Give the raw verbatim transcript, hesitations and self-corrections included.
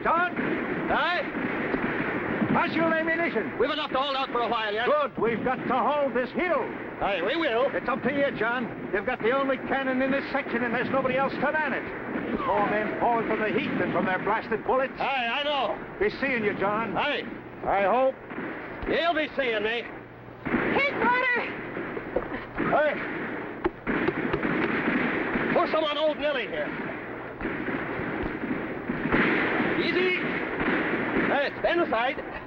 John? Aye? How's your ammunition? We've enough to hold out for a while yet. Good. We've got to hold this hill. Aye, we will. It's up to you, John. You've got the only cannon in this section, and there's nobody else to man it. More men fall from the heat than from their blasted bullets. Aye, I know. Be seeing you, John. Aye. I hope. He'll be seeing me. Here's water. Hey. Pour some on old Nellie here. Easy. Hey, stand aside.